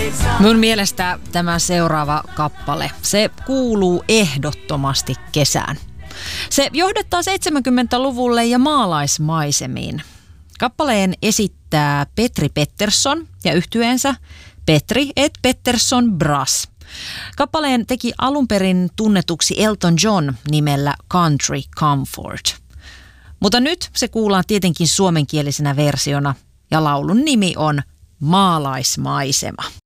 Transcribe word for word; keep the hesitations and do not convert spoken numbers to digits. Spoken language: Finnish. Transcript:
Mun mielestä tämä seuraava kappale, se kuuluu ehdottomasti kesään. Se johdattaa seitsemänkymmentäluvulle ja maalaismaisemiin. Kappaleen esittää Petri Pettersson ja yhtyeensä Petri et Pettersson Brass. Kappaleen teki alun perin tunnetuksi Elton John nimellä Country Comfort. Mutta nyt se kuullaan tietenkin suomenkielisenä versiona ja laulun nimi on Maalaismaisema.